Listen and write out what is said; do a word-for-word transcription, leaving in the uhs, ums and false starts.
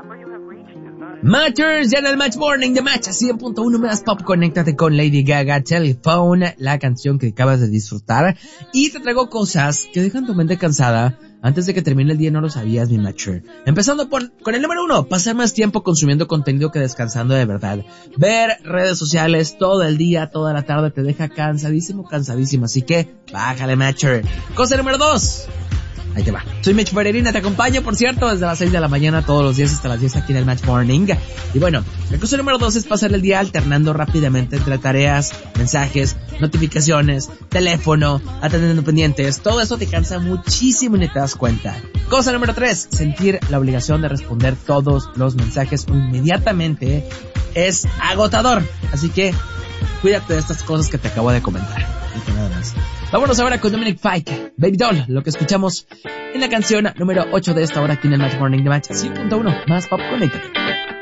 Matters, ya en el Match Morning de Match cien punto uno más pop. Conéctate con Lady Gaga, Telephone, la canción que acabas de disfrutar. Y te traigo cosas que dejan tu mente cansada antes de que termine el día. No lo sabías, mi Matcher. Empezando por, con el número uno, pasar más tiempo consumiendo contenido que descansando de verdad. Ver redes sociales todo el día, toda la tarde te deja cansadísimo, cansadísimo. Así que, bájale, Matcher. Cosa número dos. Ahí te va. Soy Mitch Fererina, te acompaño, por cierto, desde las seis de la mañana todos los días hasta las diez aquí en el Match Morning. Y bueno, la cosa número dos es pasar el día alternando rápidamente entre tareas, mensajes, notificaciones, teléfono, atendiendo pendientes. Todo eso te cansa muchísimo y ni te das cuenta. Cosa número tres, sentir la obligación de responder todos los mensajes inmediatamente es agotador. Así que cuídate de estas cosas que te acabo de comentar. Y que nada más. Vámonos ahora con Dominic Fike, Baby Doll, lo que escuchamos en la canción número ocho de esta hora aquí en el Match Morning de Match cien punto uno, más pop, conéctate.